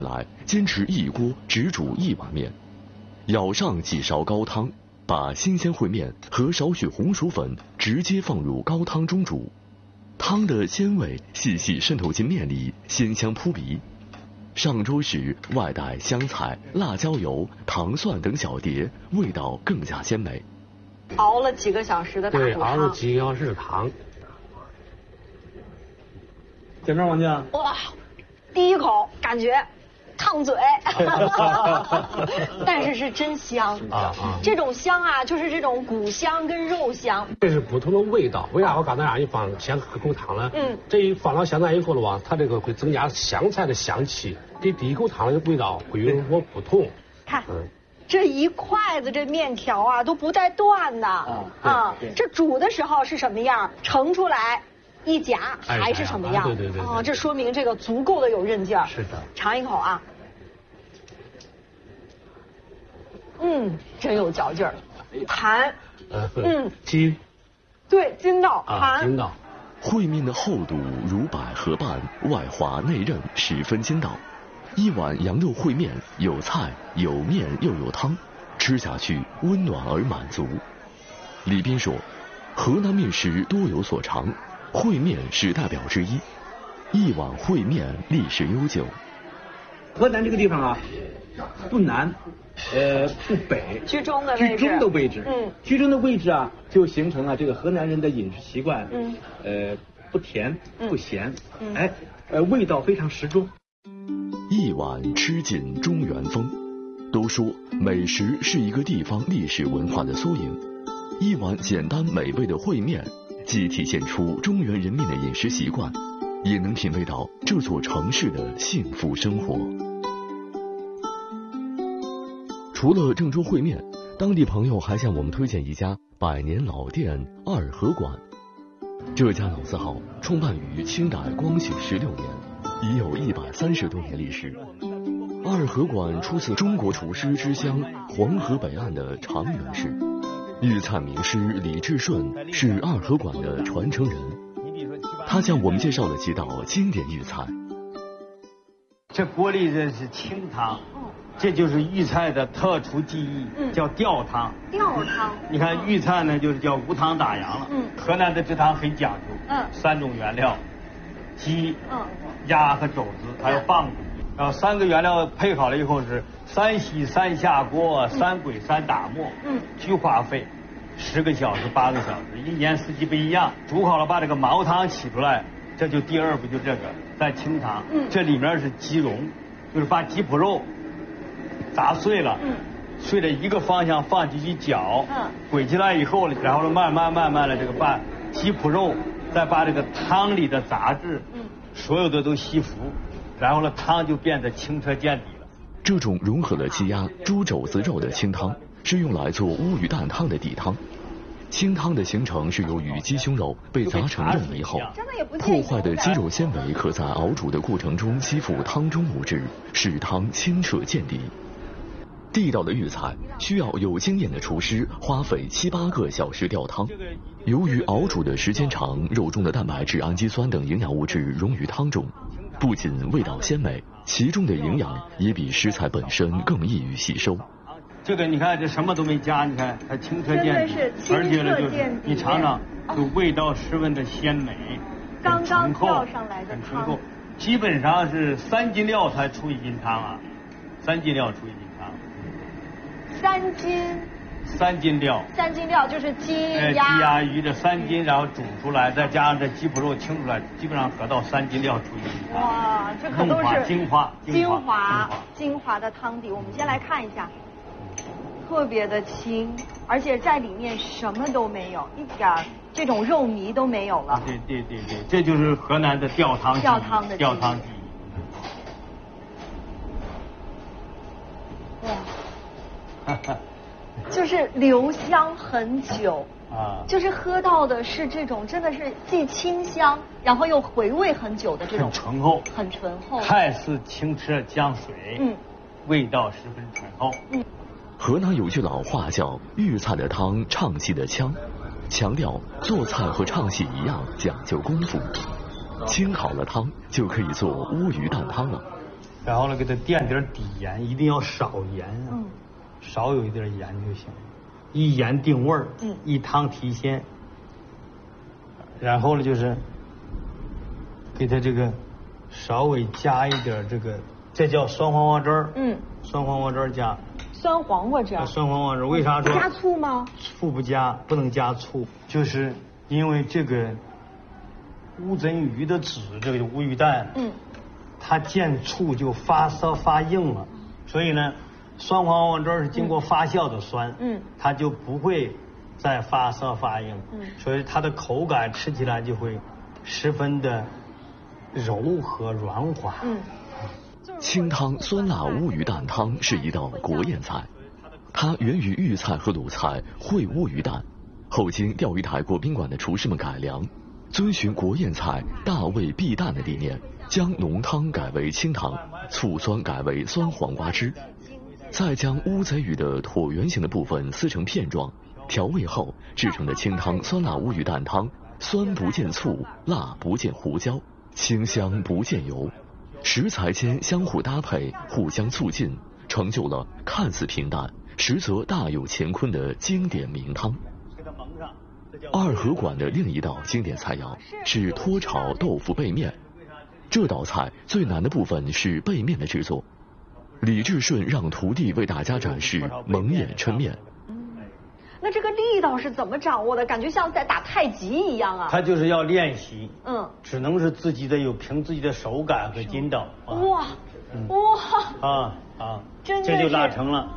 来坚持一锅只煮1碗面，舀上几勺高汤，把新鲜烩面和少许红薯粉直接放入高汤中煮，汤的鲜味细细渗透进面里，鲜香扑鼻。上桌时外带香菜、辣椒油、糖蒜等小碟，味道更加鲜美。 熬了几个小时的大骨汤。 对，熬了几个小时的汤。 怎么样，王静？ 哇，第一口感觉烫嘴，但是是真香啊！这种香啊，就是这种骨香跟肉香。 这是不同的味道。为啥我刚才让你放先喝口汤呢？这一放到香菜以后的话，它这个会增加香菜的香气，给第一口汤的味道会有所不同。 看。这一筷子这面条啊都不带断的啊！这煮的时候是什么样，盛出来一夹还是什么样？ 对。 哦，这说明这个足够的有韧劲儿。 是的。 尝一口啊。真有嚼劲儿，弹。 筋。 对，筋道，弹。 筋道。 烩面的厚度如百合瓣，外滑内韧，十分筋道。一碗羊肉烩面，有菜有面又有汤，吃下去温暖而满足。李斌说，河南面食多有所长，烩面是代表之一。一碗烩面历史悠久。 河南这个地方啊，不南，不北， 居中的位置。 居中的位置啊，就形成了这个河南人的饮食习惯。不甜不咸，味道非常适中。 一碗吃尽中原风。都说美食是一个地方历史文化的缩影，一碗简单美味的烩面，既体现出中原人民的饮食习惯，也能品味到这座城市的幸福生活。除了郑州烩面，当地朋友还向我们推荐一家100年老店二河馆。这家老字号创办于清代光绪16年，已有130多年历史。二河馆出自中国厨师之乡黄河北岸的长垣市，粤菜名师李志顺是二河馆的传承人。他向我们介绍了几道经典粤菜。 这锅里这是清汤，这就是豫菜的特殊技艺，叫吊汤。 吊汤， 你看豫菜呢，就是叫无汤打羊了。河南的这汤很讲究，3种原料，鸡、鸭和肘子，还有棒骨。然后3个原料配好了以后是3洗3下锅，3滚3打沫，菊花沸10个小时8个小时，一年四季不一样。煮好了把这个毛汤起出来，这就第2步就这个再清汤。这里面是鸡蓉，就是把鸡脯肉砸碎了，顺着一个方向放进去搅，滚起来以后，然后慢慢的这个把鸡脯肉再把这个汤里的杂质，所有的都吸附。然后呢，汤就变得清澈见底了。 这种融合了鸡鸭、猪肘子肉的清汤，是用来做乌鱼蛋汤的底汤。清汤的形成是由于鸡胸肉被砸成肉糜后，破坏的鸡肉纤维可在熬煮的过程中吸附汤中物质，使汤清澈见底。地道的粤菜需要有经验的厨师花费7、8个小时吊汤，由于熬煮的时间长，肉中的蛋白质、氨基酸等营养物质溶于汤中。不仅味道鲜美，其中的营养也比食材本身更易于吸收。 这个你看，这什么都没加，你看它清澈见底，而且呢就是你尝尝，就味道十分的鲜美， 刚刚吊上来的汤， 基本上是3斤料才出1斤汤啊，3斤料出1斤汤。3斤料就是鸡鸭鱼这3斤，然后煮出来，再加上这鸡脯肉清出来，基本上合到3斤料出1斤汤。 哇，这可都是精华的汤底。我们先来看一下，特别的清，而且在里面什么都没有，一点这种肉糜都没有了。 对，这就是河南的吊汤技艺。 哇。就是留香很久啊，就是喝到的是这种真的是既清香，然后又回味很久的这种很醇厚， 态似清澈江水，味道十分醇厚。 河南有句老话叫粤菜的汤唱戏的腔，强调做菜和唱戏一样讲究功夫。清好了汤就可以做乌鱼蛋汤了。 然后呢给它垫点底盐，一定要少盐啊，少有一点盐就行，一盐定味儿，一汤提鲜。然后呢就是给它这个稍微加一点这个，这叫酸黄瓜汁儿，酸黄瓜汁儿加。 酸黄瓜汁儿。 酸黄瓜汁儿为啥说？ 加醋吗？ 醋不加，不能加醋，就是因为这个乌贼鱼的籽，这个乌鱼蛋，它见醋就发涩发硬了，所以呢，酸黄瓜汁儿是经过发酵的酸，它就不会再发涩发硬，所以它的口感吃起来就会十分的柔和软滑。 清汤酸辣乌鱼蛋汤是一道国宴菜，它源于豫菜和鲁菜烩乌鱼蛋，后经钓鱼台国宾馆的厨师们改良，遵循国宴菜大味必蛋的理念，将浓汤改为清汤，醋酸改为酸黄瓜汁，再将乌贼鱼的椭圆形的部分撕成片状，调味后制成的清汤酸辣乌鱼蛋汤，酸不见醋，辣不见胡椒，清香不见油，食材间相互搭配，互相促进，成就了看似平淡，实则大有乾坤的经典名汤。二河馆的另一道经典菜肴是脱炒豆腐背面，这道菜最难的部分是背面的制作。李志顺让徒弟为大家展示蒙眼抻面。 那这个力道是怎么掌握的？感觉像在打太极一样啊！ 他就是要练习，只能是自己的凭自己的手感和筋道。 哇，真的这就达成了，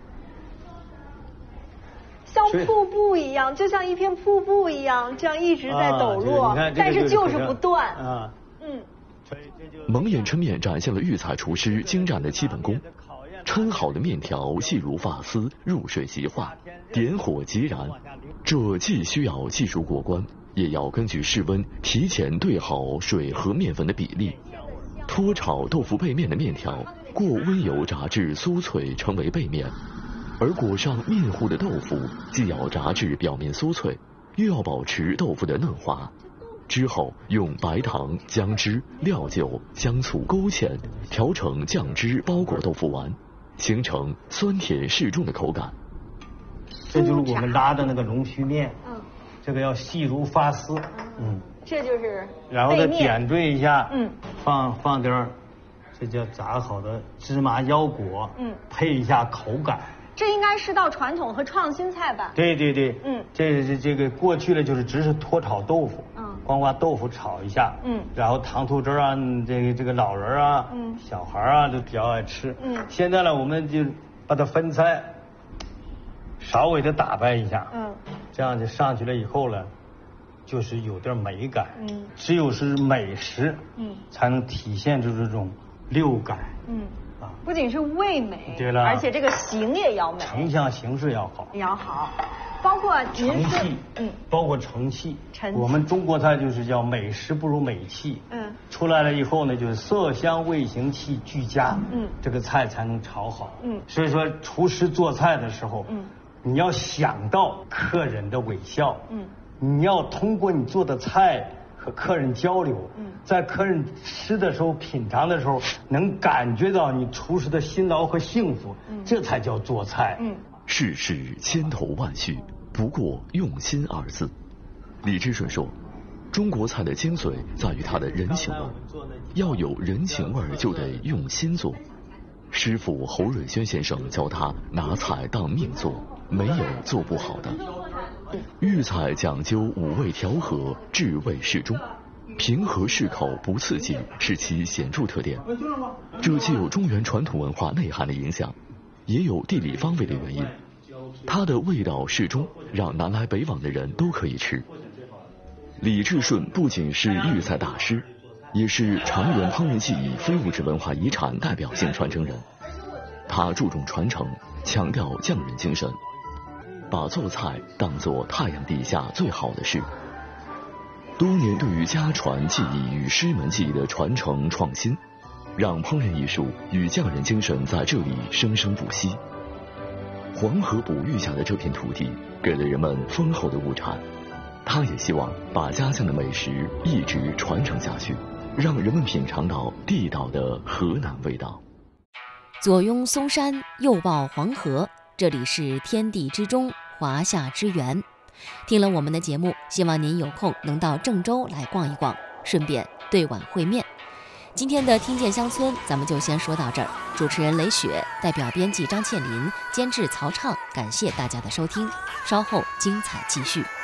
像瀑布一样，就像一片瀑布一样，这样一直在抖落，但是就是不断。 蒙眼抻面展现了豫菜厨师精湛的基本功。抻好的面条细如发丝，入水即化，点火即燃。这既需要技术过关，也要根据室温提前对好水和面粉的比例。脱炒豆腐背面的面条过温油炸至酥脆，成为背面，而裹上面糊的豆腐既要炸至表面酥脆，又要保持豆腐的嫩滑。之后用白糖、姜汁、料酒、姜醋勾芡，调成酱汁包裹豆腐丸，形成酸甜适中的口感。 这就是我们拉的那个龙须面，这个要细如发丝， 这就是然后再点缀一下，放点这叫炸好的芝麻腰果，配一下口感。 这应该是道传统和创新菜吧？ 对，这个过去了就是只是脱炒豆腐，光把豆腐炒一下，然后糖醋汁啊，这个老人啊，小孩啊都比较爱吃，现在呢我们就把它分菜，稍微的打扮一下，这样就上去了以后呢，就是有点美感，只有是美食，才能体现出这种六感， 不仅是味美， 对了， 而且这个形也要美， 成像形式要好， 要好，包括成器，包括成器。我们中国菜就是叫美食不如美器，出来了以后呢，就是色香味形器俱佳，这个菜才能炒好，所以说厨师做菜的时候，你要想到客人的微笑，你要通过你做的菜和客人交流，在客人吃的时候品尝的时候能感觉到你厨师的辛劳和幸福，这才叫做菜。 世事千头万绪，不过用心二字。李志顺说，中国菜的精髓在于它的人情味，要有人情味就得用心做。师傅侯瑞轩先生教他拿菜当命做，没有做不好的。豫菜讲究五味调和，至味适中，平和适口不刺激是其显著特点。这既有中原传统文化内涵的影响，也有地理方位的原因。它的味道适中，让南来北往的人都可以吃。李志顺不仅是豫菜大师，也是长垣烹饪技艺非物质文化遗产代表性传承人。他注重传承，强调匠人精神，把做菜当作太阳底下最好的事。多年对于家传技艺与师门技艺的传承创新，让烹饪艺术与匠人精神在这里生生不息。黄河哺育下的这片土地，给了人们丰厚的物产。他也希望把家乡的美食一直传承下去。 让人们品尝到地道的河南味道。 左拥嵩山，右抱黄河，这里是天地之中，华夏之源。听了我们的节目，希望您有空能到郑州来逛一逛，顺便对碗烩面。今天的听见乡村咱们就先说到这儿，主持人雷雪，代表编辑张倩林，监制曹畅，感谢大家的收听，稍后精彩继续。